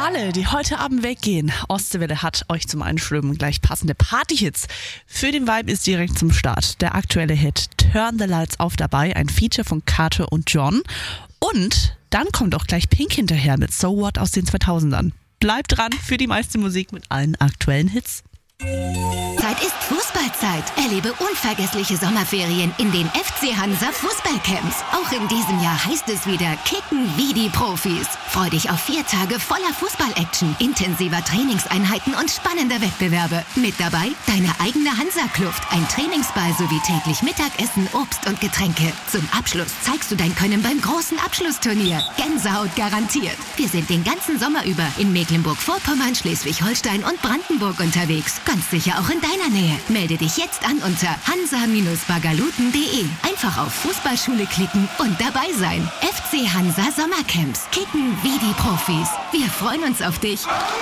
alle, die heute Abend weggehen, Ostseewelle hat euch zum Einschwimmen gleich passende Partyhits. Für den Vibe ist direkt zum Start der aktuelle Hit Turn the Lights Off dabei, ein Feature von Carter und John. Und dann kommt auch gleich Pink hinterher mit So What aus den 2000ern. Bleibt dran für die meiste Musik mit allen aktuellen Hits. Zeit ist Fußballzeit. Erlebe unvergessliche Sommerferien in den FC Hansa Fußballcamps. Auch in diesem Jahr heißt es wieder Kicken wie die Profis. Freu dich auf 4 Tage voller Fußball-Action, intensiver Trainingseinheiten und spannender Wettbewerbe. Mit dabei deine eigene Hansa-Kluft, ein Trainingsball sowie täglich Mittagessen, Obst und Getränke. Zum Abschluss zeigst du dein Können beim großen Abschlussturnier. Gänsehaut garantiert. Wir sind den ganzen Sommer über in Mecklenburg-Vorpommern, Schleswig-Holstein und Brandenburg unterwegs. Ganz sicher auch in deiner Nähe. Melde dich jetzt an unter hansa-bagaluten.de. Einfach auf Fußballschule klicken und dabei sein. FC Hansa Sommercamps. Kicken wie die Profis. Wir freuen uns auf dich.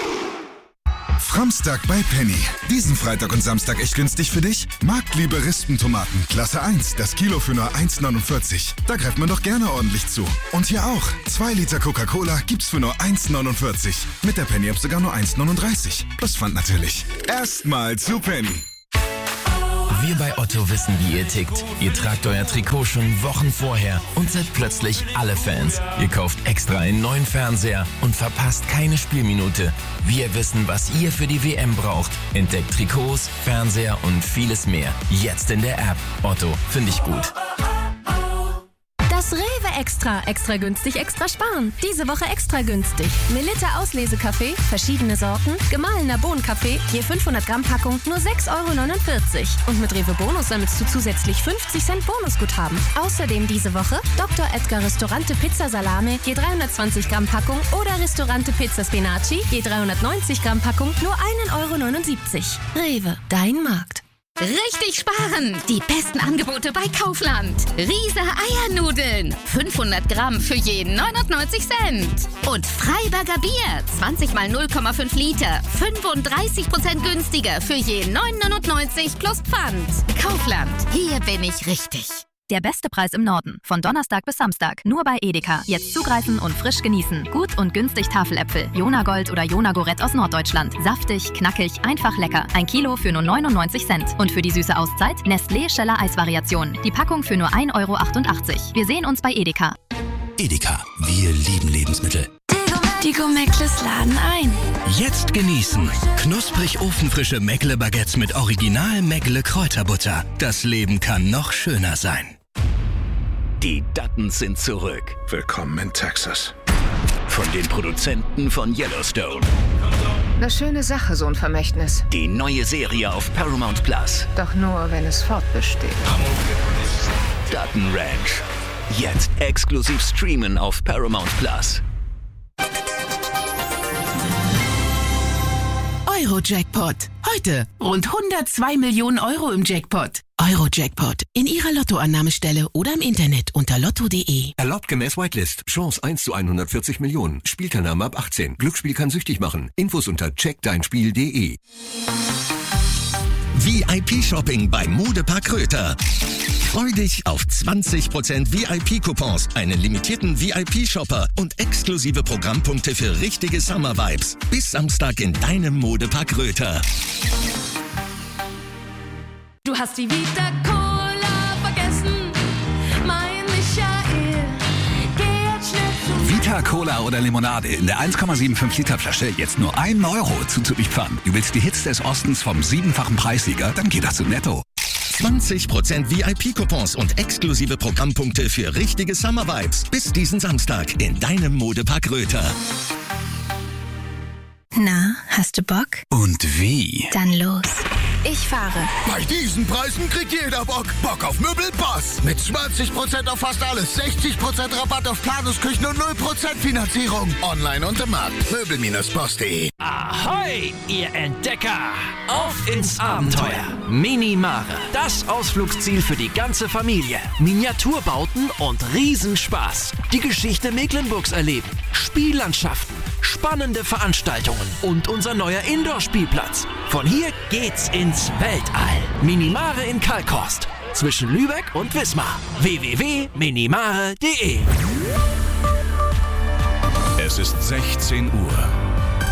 Framstag bei Penny. Diesen Freitag und Samstag echt günstig für dich? Marktliebe Rispentomaten, Klasse 1, das Kilo für nur 1,49. Da greift man doch gerne ordentlich zu. Und hier auch, 2 Liter Coca-Cola gibt's für nur 1,49. Mit der Penny-App sogar nur 1,39. Plus Pfand natürlich. Erstmal zu Penny. Wir bei Otto wissen, wie ihr tickt. Ihr tragt euer Trikot schon Wochen vorher und seid plötzlich alle Fans. Ihr kauft extra einen neuen Fernseher und verpasst keine Spielminute. Wir wissen, was ihr für die WM braucht. Entdeckt Trikots, Fernseher und vieles mehr. Jetzt in der App. Otto, finde ich gut. Das Rewe Extra günstig, extra sparen. Diese Woche extra günstig. Melitta Auslesekaffee, verschiedene Sorten, gemahlener Bohnenkaffee, je 500 Gramm Packung, nur 6,49 €. Und mit Rewe Bonus sammelst du zusätzlich 50 Cent Bonusguthaben. Außerdem diese Woche Dr. Edgar Ristorante Pizza Salame, je 320 Gramm Packung oder Ristorante Pizza Spinaci, je 390 Gramm Packung, nur 1,79 €. Rewe, dein Markt. Richtig sparen! Die besten Angebote bei Kaufland. Riese Eiernudeln. 500 Gramm für jeden 99 Cent. Und Freiberger Bier. 20 mal 0,5 Liter. 35% günstiger für jeden 9,99 plus Pfand. Kaufland. Hier bin ich richtig. Der beste Preis im Norden. Von Donnerstag bis Samstag. Nur bei Edeka. Jetzt zugreifen und frisch genießen. Gut und günstig Tafeläpfel. Jonagold oder Jonagorett aus Norddeutschland. Saftig, knackig, einfach lecker. 1 Kilo für nur 99 Cent. Und für die süße Auszeit Nestlé Scheller Eisvariation. Die Packung für nur 1,88 €. Wir sehen uns bei Edeka. Edeka. Wir lieben Lebensmittel. Die Gourmet-Meckles laden ein. Jetzt genießen. Knusprig ofenfrische Meckle-Baguettes mit Original Meckle-Kräuterbutter. Das Leben kann noch schöner sein. Die Duttons sind zurück. Willkommen in Texas. Von den Produzenten von Yellowstone. Eine schöne Sache, so ein Vermächtnis. Die neue Serie auf Paramount Plus. Doch nur, wenn es fortbesteht. Dutton Ranch. Jetzt exklusiv streamen auf Paramount Plus. Euro-Jackpot. Heute rund 102 Millionen € im Jackpot. Euro-Jackpot. In Ihrer Lottoannahmestelle oder im Internet unter lotto.de. Erlaubt gemäß Whitelist. Chance 1 zu 140 Millionen. Spielteilnahme ab 18. Glücksspiel kann süchtig machen. Infos unter checkdeinspiel.de. VIP-Shopping beim Modepark Röther. Freu dich auf 20% VIP-Coupons, einen limitierten VIP-Shopper und exklusive Programmpunkte für richtige Summer-Vibes. Bis Samstag in deinem Modepark Röther. Du hast die Vita Cola vergessen, mein Michael. Geh jetzt schnell zu Vita Cola oder Limonade in der 1,75 Liter Flasche jetzt nur 1 € zuzüglich Pfand. Du willst die Hits des Ostens vom 7-fachen Preissieger? Dann geht das zu Netto. 20% VIP-Coupons und exklusive Programmpunkte für richtige Summer-Vibes. Bis diesen Samstag in deinem Modepark Röther. Na, hast du Bock? Und wie? Dann los. Ich fahre. Bei diesen Preisen kriegt jeder Bock. Bock auf Möbelboss. Mit 20% auf fast alles, 60% Rabatt auf Planungsküchen und 0% Finanzierung. Online und im Markt. Möbel-boss.de. Ahoi, ihr Entdecker! Auf ins Abenteuer! Minimare, das Ausflugsziel für die ganze Familie. Miniaturbauten und Riesenspaß. Die Geschichte Mecklenburgs erleben. Spiellandschaften, spannende Veranstaltungen und unser neuer Indoor-Spielplatz. Von hier geht's ins Weltall. Minimare in Kalkhorst. Zwischen Lübeck und Wismar. www.minimare.de. Es ist 16 Uhr.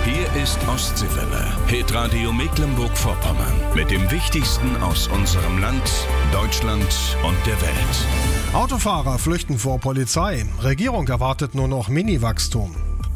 Hier ist Ostseewelle, Hitradio Mecklenburg-Vorpommern. Mit dem Wichtigsten aus unserem Land, Deutschland und der Welt. Autofahrer flüchten vor Polizei. Regierung erwartet nur noch Mini-Wachstum.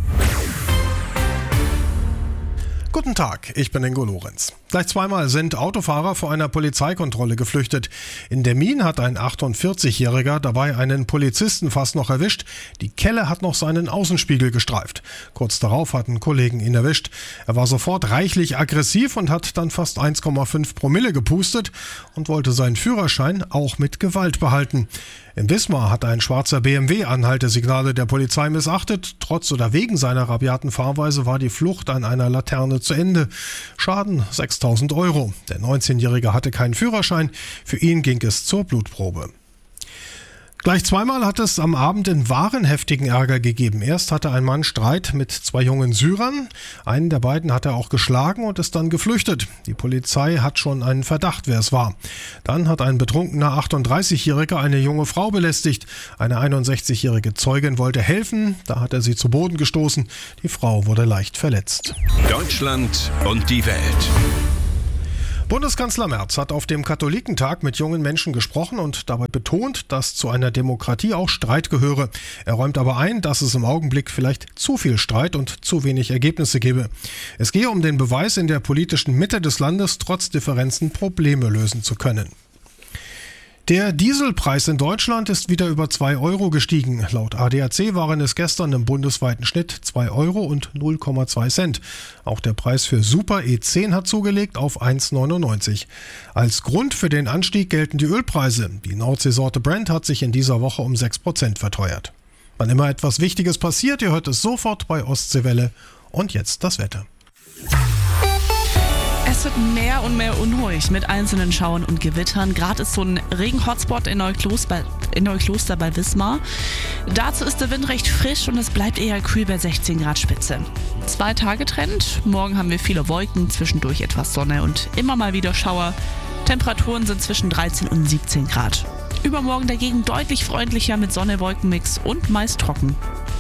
Guten Tag, ich bin Ingo Lorenz. Gleich zweimal sind Autofahrer vor einer Polizeikontrolle geflüchtet. In Demmin hat ein 48-Jähriger dabei einen Polizisten fast noch erwischt. Die Kelle hat noch seinen Außenspiegel gestreift. Kurz darauf hatten Kollegen ihn erwischt. Er war sofort reichlich aggressiv und hat dann fast 1,5 Promille gepustet und wollte seinen Führerschein auch mit Gewalt behalten. In Wismar hat ein schwarzer BMW Anhaltesignale der Polizei missachtet. Trotz oder wegen seiner rabiaten Fahrweise war die Flucht an einer Laterne zu Ende. Schaden 6.000 Euro. Der 19-Jährige hatte keinen Führerschein. Für ihn ging es zur Blutprobe. Gleich zweimal hat es am Abend in Waren heftigen Ärger gegeben. Erst hatte ein Mann Streit mit zwei jungen Syrern. Einen der beiden hat er auch geschlagen und ist dann geflüchtet. Die Polizei hat schon einen Verdacht, wer es war. Dann hat ein betrunkener 38-Jähriger eine junge Frau belästigt. Eine 61-jährige Zeugin wollte helfen, da hat er sie zu Boden gestoßen. Die Frau wurde leicht verletzt. Deutschland und die Welt. Bundeskanzler Merz hat auf dem Katholikentag mit jungen Menschen gesprochen und dabei betont, dass zu einer Demokratie auch Streit gehöre. Er räumt aber ein, dass es im Augenblick vielleicht zu viel Streit und zu wenig Ergebnisse gebe. Es gehe um den Beweis, in der politischen Mitte des Landes trotz Differenzen Probleme lösen zu können. Der Dieselpreis in Deutschland ist wieder über 2 Euro gestiegen. Laut ADAC waren es gestern im bundesweiten Schnitt 2 Euro und 0,2 Cent. Auch der Preis für Super E10 hat zugelegt auf 1,99. Als Grund für den Anstieg gelten die Ölpreise. Die Nordseesorte Brent hat sich in dieser Woche um 6% verteuert. Wann immer etwas Wichtiges passiert, ihr hört es sofort bei Ostseewelle. Und jetzt das Wetter. Es wird mehr und mehr unruhig mit einzelnen Schauern und Gewittern. Gerade ist so ein Regen-Hotspot in Neukloster bei Wismar. Dazu ist der Wind recht frisch und es bleibt eher kühl bei 16 Grad Spitze. 2 Tage Trend. Morgen haben wir viele Wolken, zwischendurch etwas Sonne und immer mal wieder Schauer. Temperaturen sind zwischen 13 und 17 Grad. Übermorgen dagegen deutlich freundlicher mit Sonne-Wolkenmix und meist trocken.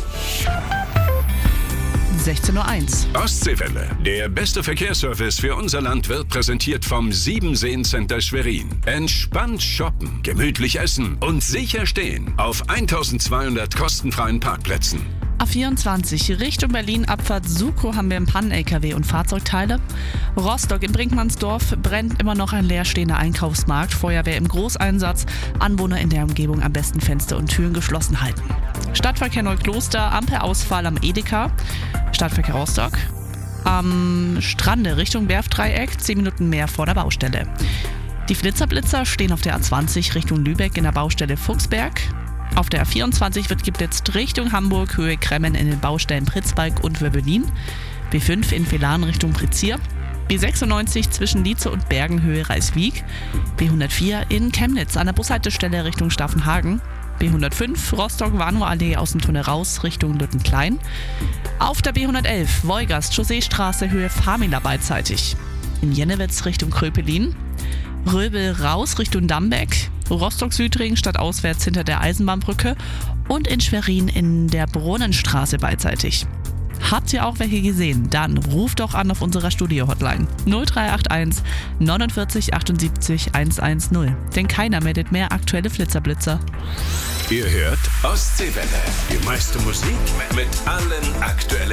16:01 Uhr. Ostseewelle. Der beste Verkehrsservice für unser Land wird präsentiert vom Siebenseen-Center Schwerin. Entspannt shoppen, gemütlich essen und sicher stehen auf 1200 kostenfreien Parkplätzen. A24 Richtung Berlin, Abfahrt Sukow haben wir im Pannen-LKW und Fahrzeugteile. Rostock im Brinkmannsdorf brennt immer noch ein leerstehender Einkaufsmarkt. Feuerwehr im Großeinsatz. Anwohner in der Umgebung am besten Fenster und Türen geschlossen halten. Stadtverkehr Neukloster, Ampelausfall am Edeka. Stadtverkehr Rostock. Am Strande Richtung Werftdreieck, 10 Minuten mehr vor der Baustelle. Die Flitzer stehen auf der A20 Richtung Lübeck in der Baustelle Fuchsberg. Auf der A24 wird geblitzt Richtung Hamburg, Höhe Kremmen in den Baustellen Pritzwalk und Wöbelin. B5 in Velan Richtung Prizier. B96 zwischen Lietze und Bergen, Höhe Reiswijk. B104 in Chemnitz an der Bushaltestelle Richtung Staffenhagen. B105 Rostock-Warnow-Allee aus dem Tunnel raus Richtung Lüttenklein. Auf der B111 Wolgast Chausseestraße Höhe Famila beidseitig. In Jennewitz Richtung Kröpelin. Röbel raus Richtung Dambeck. Rostock-Südring stadtauswärts hinter der Eisenbahnbrücke und in Schwerin in der Brunnenstraße beidseitig. Habt ihr auch welche gesehen? Dann ruft doch an auf unserer Studio-Hotline 0381 49 78 110. Denn keiner meldet mehr aktuelle Flitzerblitzer. Ihr hört Ostseewelle. Die meiste Musik mit allen aktuellen